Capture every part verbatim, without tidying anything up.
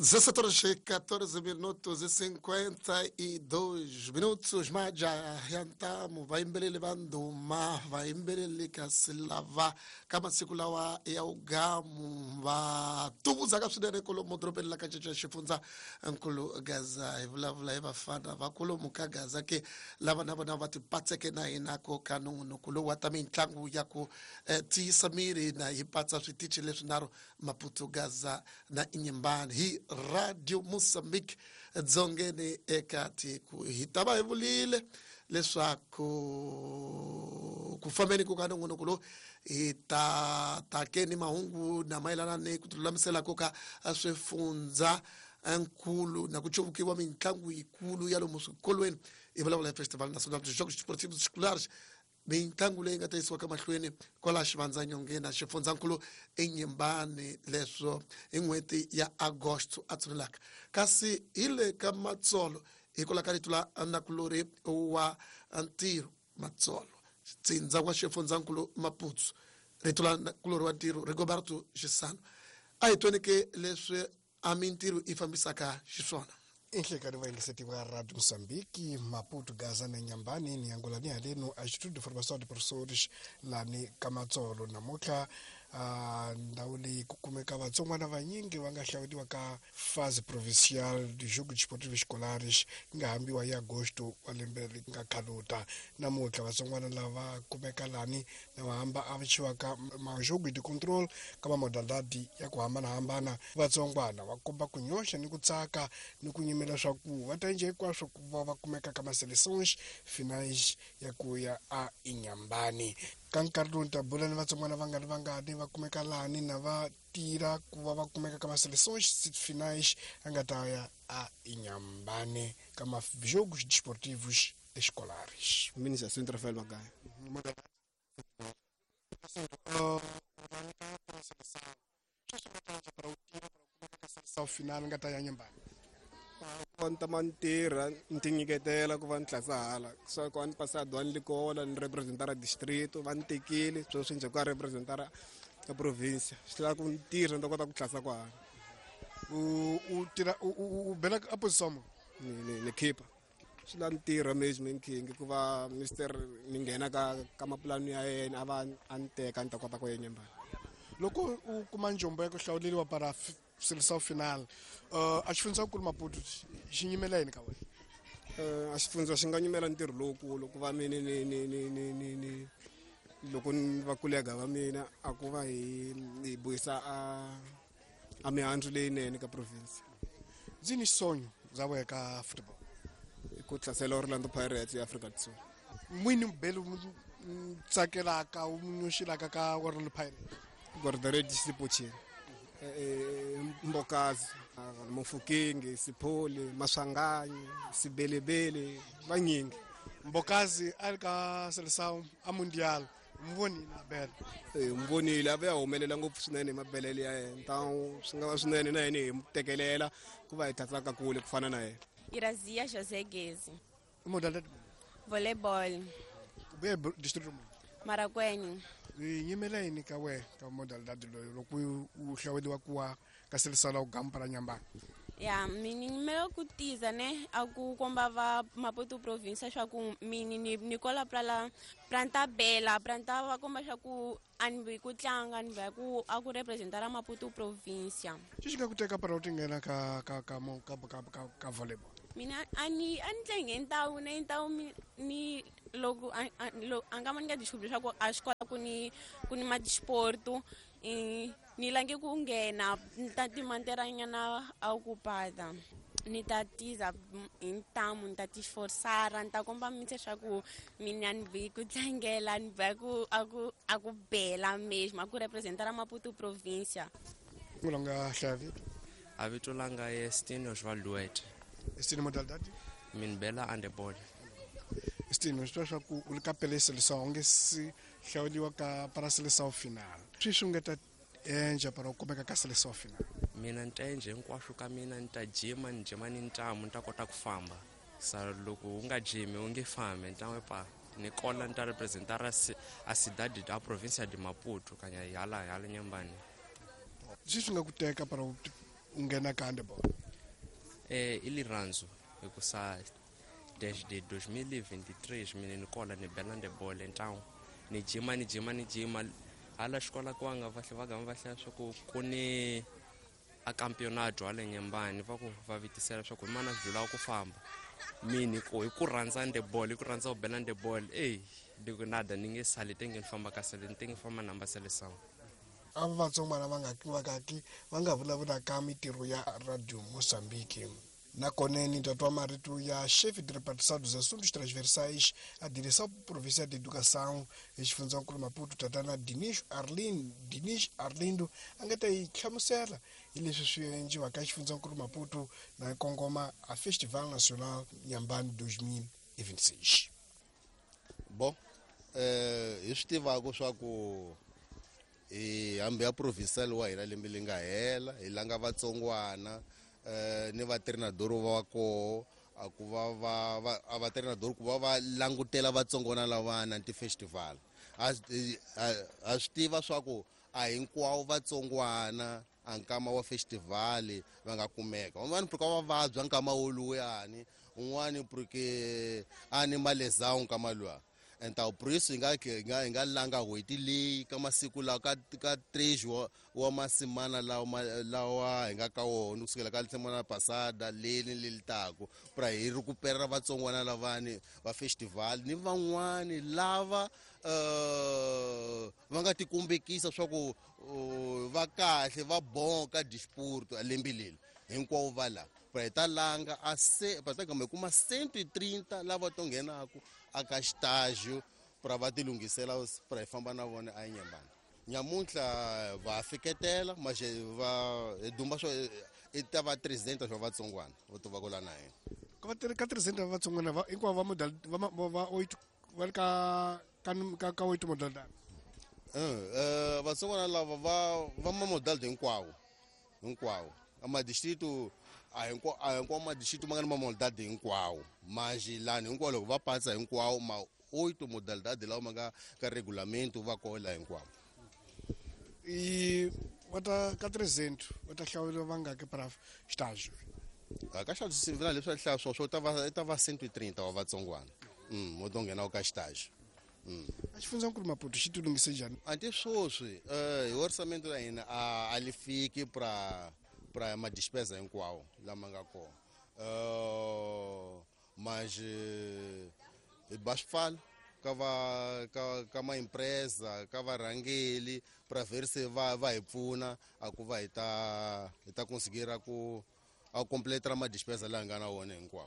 dezesseis, quatorze minutos e cinquenta e dois minutos. Maja yantamu vaimbele levando ma vaimbele kasilava kama sikulawa ya ugamu va tubuza kapsudene kolo modropeli la kachacha shifunza nkulu gaza evla vla eva fana vakolo mukagaza ke lava nava nava tipatseke na inako kanunu kulo watami ntlangu yako eh, ti samiri na ipatsa switichi leswi naro Maputo Gaza na inyembani hi Radio Mozambique dzongeni eka tiku hitaba evulile leswaku ku fambeni ku kanungu kulo ita takeni mahungu na mailana ne kutulamisela koka aswefunza ankulu na kuchuvukiwa mintlangu ikulu yalo musikolweni ivulavula Festival Nacional de Jogos Desportivos Escolares mintlangu leyi nga ta yisiwa ka mahlweni kwala xivanza nyongeni xifunzankulu enyembani leswo hi n'hweti ya agosto a tshunelaka kasi hi le ka matsolo hikola ka ritula nakulori wa ntirho matsolo tsindza wa xifunzankulu Maputo ritula nakulori wa ntirho Rigoberto Xisano a hi tweni ke leswi a mintirho yi fambisaka xiswona. Inhlekani va yingiseti va Radio Mozambique Maputo Gaza na Nyambani ni angolani haleno a Instituto de Formação de Professores lani Kamatsolo namuntlha ndhawu leyi ku kumeka vatsongwana vanyingi va nga hlawuriwa ka fase provincial de Jogos Desportivos Escolares nga hambiwa hi agosto wa lembe ri nga khaluta namuntlha vatsongwana lava kumeka lani na vahamba avichiwaka majogo de control ka mamodalidade ya ku hambanahambana vatsongwana va komba ku nyoxa ni ku tsaka ni ku nyimela swa ku va ta endla hinkwaswo ku va va kumeka ka maseleções finais ya ku ya a inyambani ka nkarhi lowu ni ta bula ni vatsongwana va nga ni vangani va kumeka lani na va tira ku va va kumeka ka maseleções finais a nga ta ya a inyambani ka majogos desportivos escolares. Ministro Assunto Rafael Magaia. Seleção final nga ta ya Nyambani. Quando mantirra, não tinha que ter ela que vai entrar só que ano passado ano licola não representar o distrito, vai ter que ele só se já representar a província. Está com tira não conta com classe agora. O o tira o o bela a posição. Ne equipa. Está tira mesmo em que que vai mister ninguém na kama plano ya yena ava ante kanta kota ko Nyambani. Loko o kumanjombo ya ku hlawuleriwa para seleção final uh, a xifunzankulu Maputo xi nyimela yini ka wena? Uh, a xifunza xi nga nyimela ntirho lowukulu ku va mina ni ni ni ni ni ni loko va kulega va mina a ku va hi hi buyisa a a mihandzu leyinene ka province. Zini sonho za wena ka football? Ku hlasela Orlando Pirates ya Afrika Dzonga. Mwini mbelo tsakelaka u nyoxilaka ka Orlando Pirates? Guardaredi Sipochini. Mbokazi, Mufukenge, Sipole, Maswanganyi, Sibelebele, vanyingi. Mbokazi ali ka seleção a mundial mvonile abela. Eh mvonile ave humelela ngopfu swinene mabelele ya yena. Então swi nga va swinene na yena hi mutekelela ku va hi tlatsaka kule ku fana na yena. Irazia José Gezi. Modalidade Voleibol. Kubuye distrito Marakwena. Nyimela yini ka we ka modalidade loyo loko u hlawuriwa kuwa ka seleção la ugamu para Nyambani? Ya mini nyimela ku tiza ne a ku komba va Maputo province swa ku mini ni Nicola Prala Pranta Bela Pranta va komba swa ku anbi ku tlanga ni va ku a ku representara Maputo province. Xi nga ku teka para u tingena ka ka ka ka ka ka volleyball? Mina ani ani tlenge ntawu ne ntawu ni loko anga mani nga dixubhi swa ku a swi kota ku ni ku ni madisporto ni lange ku nghena ni ta timanteranyana a ocupada ni ta tiza hi ntamu ni ta tiforsara ni ta komba mitse swa ku mina ni vi ku tlangela ni va ku a ku a ku bela mesmo a ku representara Maputo provincia. Mulanga hlavi a vito langa ye Stino Osvalduet. Stino modalidade? Min bela underboard. Stino swi swa ku u ka pele seleção nge si hlawuriwa ka para seleção final. Swi swi nga ta endla para u kumeka ka seleção final? Mina ni ta endla hinkwaswo ka mina ni ta jima ni jima ni ntamu ni ta kota ku famba. Sa loko u nga jimi u nge fambi ni ta wepa ni kola ni ta representara a cidade da província de Maputo kanya yala yala Nyambani. Swi swi nga ku teka para u nghena ka handball? É, ele ranzo, eu sa desde dois mil e vinte e três menino cola ni bela de bola então ni jima ni jima ni jima hala xikola kwanga va tlhe va gama va hlaya swa ku ku ni a campeonato ale Nyembani va ku va vitisela swa ku mana dlula ku famba mini ko hi ku rhandza de ball hi ku rhandza ku bela de ball eh diku nada ni nge sali tenge famba ka sele tenge famba namba sele sawu ava vatsongwana va nga vakaki va nga vulavula ka mitirho ya Radio Moçambique nakone ni twa marito ya chefe de repartição dos assuntos transversais a direção provincial de educação exifunzankulu Maputo tatana Dinis Arlindo Dinis Arlindo a nga ta yi hlamusela hi leswi swi endliwaka exifunzankulu Maputo na kongoma a Festival Nacional Nyambani dois mil e vinte e seis. Bom, eh, hi swi tivaka swa ku hi hambi ya provincial wa hina lembe li nga hela hi langa vatsongwana eh ni vatreinador va koho a ku va va a vatreinador ku va va langutela vatsongwana lavana ti festival a a swi tiva swa ku a hinkwawo vatsongwana a nkama wa festival va nga kumeka van'wana porque va vabya nkama woluwani un'wana porque ani malezao nkama luwa enta upriso inga inga inga langa hweti leyi ka masiku lawa ka ka trejo wa, wa masimana lawa lawa hinga ka wona kusukela ka semana passada leli lelitako pra hi recupera vatsongwana lavani va festival ni van'wani lava uh, va nga ti kombekisa swa ku uh, va kahle va bonka disporto alembi leli hinkwawo va la pra hi ta langa a se pa ta kambe kuma cento e trinta lava to nghenaka aka estágio para va tilungisela para hi famba na vona a Nyembani. Nyamuntlha va fiketela mas va dumba swo i ta va trezentos va vatsongwana vo to va kola na hina. Ka va ka trezentos va vatsongwana va hinkwavo va modal va va oito va ka ka ka oito modalidade. Eh vatsongwana lava va va ma modalidade hinkwawo hinkwawo ama distrito a hinkwawo a hinkwawo ma distrito ma nga ni ma modalidade hinkwawo mas lani hinkwawo loko va pasa hinkwawo ma oito modalidade lawa ma nga ka regulamento va kola hinkwawo. E wata ka trezentos wata hlawula vangaki para estágio. Ka estágio civil leswi a hlaya swo swo ta va ta va cento e trinta wa vatsongwana mm mo to nghena ka estágio. Mm. A xifunzankulu Maputo xi tilungise njhani? Anti swoswi eh hi orçamento la hina a li fiki para para ma despesa hinkwawo lama nga kona. Eh mas hi ba swifalo ka va ka ka ma empresa ka varhangeli para ver se va va hi pfuna a ku va hi ta hi ta conseguir ku a completar ma despesa la nga na wona hinkwawo.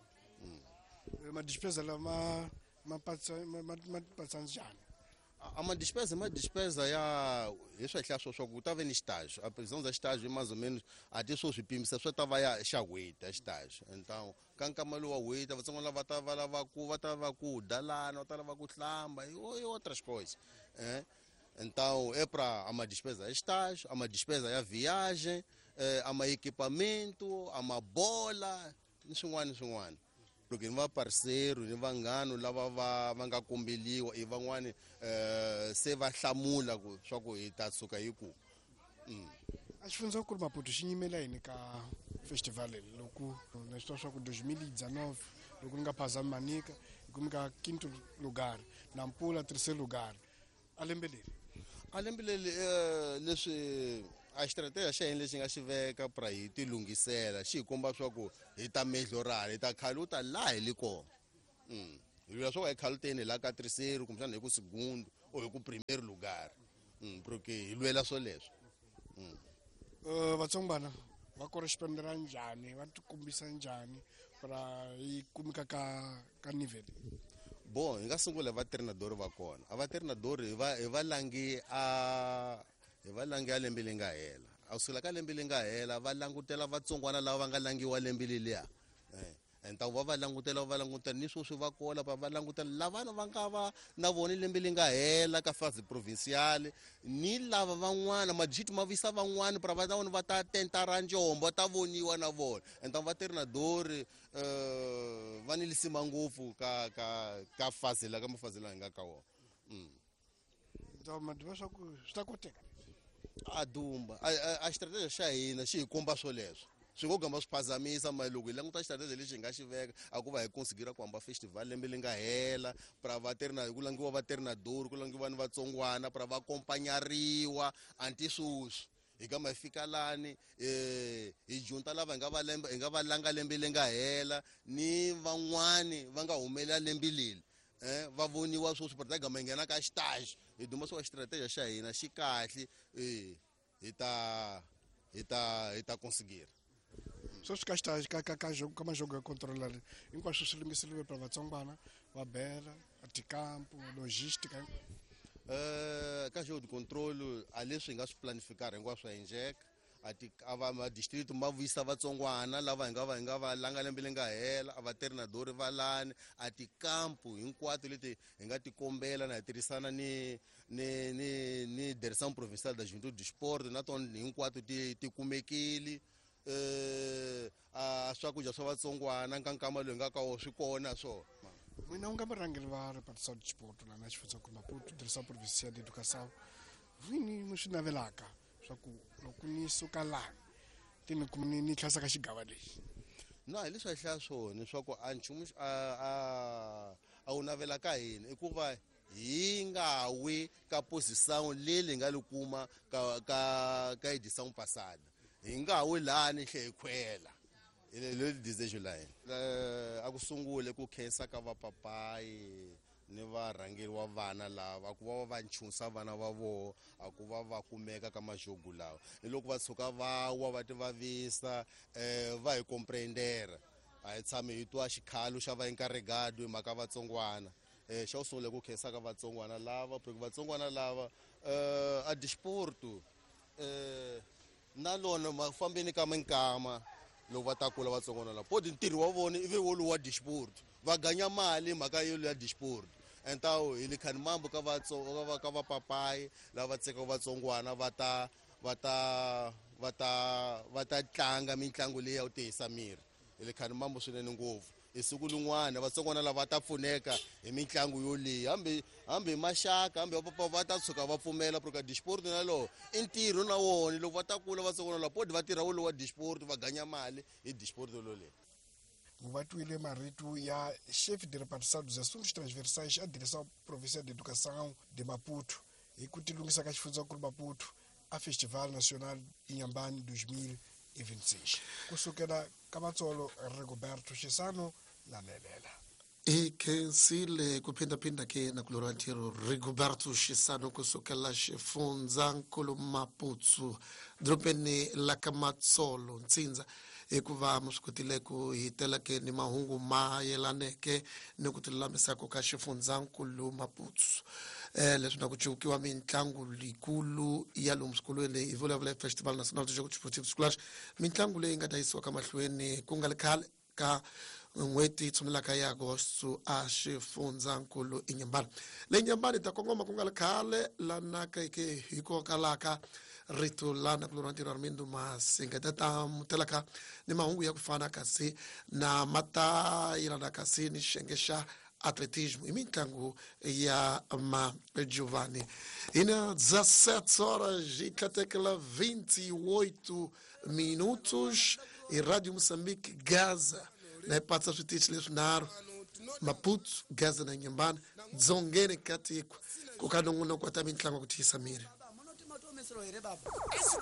Ma despesa lama ma patsa ma ma patsa njhani? A ma despesa ma despesa ya hi swa hlaya swo swa ku ta ve ni estágio a previsão da estágio mais ou menos a ti swo swi pimisa swo ta va ya xa hweti a estágio então ka nkama lowu wa hweti vatsongwana va ta va lava ku va ta va ku dalana va ta lava ku hlamba e outras coisas eh então é para a ma despesa ya estágio a ma despesa ya viagem a ma equipamento a ma bola ni swin'wana swin'wana porque ni va parceiro ni vanghano lava va va nga kombeliwa i van'wani eh se va hlamula ku swa ku hi ta suka hi ku. A xifunzankulu Maputo xi nyimela yini ka festival loko na swi swa ku dois mil e dezenove loko ni nga phazami manika hi kumeka quinto lugar Nampula terceiro lugar a lembe leri a lembe leri leswi a strategia xa hina lexi nga xi veka para hi ti lungisela xi hi komba swa ku hi ta melhorana hi ta khaluta laha hi li kona mm hi lula swa ku hi khaluteni la ka terceiro kumbexana hi ku segundo or hi ku primeiro lugar mm porque hi lwela swo leswo. mm vatsongwana va correspondera njhani va tikombisa njhani para hi kumeka ka ka nivel. Bon hi nga sungula va treinador va kona a va treinador hi va hi va langi a hi va langi ya lembe li nga hela a kusukela ka lembe li nga hela va langutela vatsongwana lava va nga langiwa lembe leliya eh então va va langutela va langutela ni swo swi va kola va va langutela lavana va nga va na vona lembe li nga hela ka fase provincial ni lava van'wana majiti ma visa van'wana para va ta vona va ta tenta ra njombo ta voniwa na vona então va treinador eh va ni lisima ngopfu ka ka ka fase la ka mafase la nga ka wona. mm Então ma diva swa ku swi ta koteka a dumba a a strategia xa hina xi hi komba swo leswo swi ngo gamba swi phazamisa mali loko hi languta xitandati lexi hi nga xi veka a ku va hi konsigira ku hamba festival lembe li nga hela pra va teri na ku langiwa va teri na dori ku langiwa ni vatsongwana pra va kompanyariwa anti swuswi hi kama hi fika lani eh hi junta lava hi nga va lembe hi nga va langa lembe li nga hela ni van'wani va nga humelela lembe leli eh va voniwa sweswi pra gama hi nghena ka xitaxi hi duma swa strategy xa hina xi kahle eh hi ta hi ta hi ta konsigira swo swi ka xitaxi ka ka ka jogo ka majogo ya controller hinkwaswo swi lumiseliwe para vatsongwana va bela tikampo logistica eh ka jogo de controle a leswi hi nga swi planificar hinkwaswo hi njeka ati ava ma district ma vuyisa vatsongwana lava hi nga va hi nga va langa lembe li nga hela a va teri na dori valani a tikampu hinkwato leti hi nga ti kombela na hi tirhisana ni ni ni ni Direção Provincial da Juventude de Sport na tona hinkwato ti ti kumekili eh a swakudya swa vatsongwana nkankama loyi nga ka wo swi kona swo n'wina u nga varhangeri va repartição de sport la na xifundzankulu Maputo Direção Provincial de Educação vini mi swi navelaka swa ku loko ni suka lani ti ni kuma ni tlhasa ka xigava lexi no hi leswi hi hlaya swona swa ku a nchumu a a a wu navela ka hina i ku va hi nga wi ka posição leli hi nga li kuma ka ka ka edição passada hi nga wi lani hle hi khwela le desejo la hina a ku sungule ku khensa ka vapapayi ni varhangeri wa vana lava ku va va nchusa vana va vo a ku va va kumeka ka majogu lawa ni loko va tshuka va wa va ti vavisa eh va hi comprendera a hi tshame hi twa xikhalo xa va encarregado hi mhaka vatsongwana eh xa usungule ku khensa ka vatsongwana lava porque vatsongwana lava eh a disporto eh na lona mafambeni ka minkama loko va ta kula vatsongwana lava podi ntirho wa vona ivi wolu wa disporto va ganya mali mhaka yelo ya disporto entawo hi likhani mambo ka vatsongo ka vapapayi lava tseka vatsongwana va ta va ta va ta va ta tlanga mitlangu leyi ya u tihisa miri hi likhani mambo swinene ngopfu hi siku lin'wana vatsongwana lava ta pfuneka hi mitlangu yo leyi hambi hambi maxaka hambi vapapa va ta tshuka va pfumela porque disport na lo i ntirho na wona loko va ta kula vatsongwana lava podi va tirha wolo wa disport va ganya mali hi disport lo leyi va twile marito ya chefe de repartição dos assuntos transversais a Direção Provincial de Educação de Maputo hi ku tilungisa ka xifundzankulu Maputo a Festival Nacional Inhambane dois mil e vinte e seis kusukela ka Matsolo Rigoberto Chisano na Nelela i khensile ku phindaphinda ke na kulorwa ntirho Rigoberto Chisano kusukela xifundzankulu Maputo dropeni la ka Matsolo Ntsindza hikuva mi swi kotile ku hitela ke ni mahungu ma yelaneke ni ku tilulamisaka ka xifundzankulu Maputo eh leswi na ku chukiwa mitlangu likulu ya lomu swikolweni hi vulavula Festival National de Jeux Sportifs Scolaires mitlangu leyi nga ta yisiwa ka mahlweni ku nga khale ka n'hweti tshunelaka ya agosto a xifundzankulu Inhambane le Inhambane ta kongoma ku nga khale lana ka ke hikokalaka rito lana ku lona ntirho Armindo Masinga tata mutelaka ni mahungu ya ku fana kasi na mata yilana kasi ni xengexa atletismo e mitlangu ya ma Giovanni ina dezessete horas e catequela vinte e oito minutos e Rádio Moçambique Gaza na passa switich lesnaro Maputo Gaza na Inhambane dzongene katiko ku kanongono kwata mitlangu ku tisa miri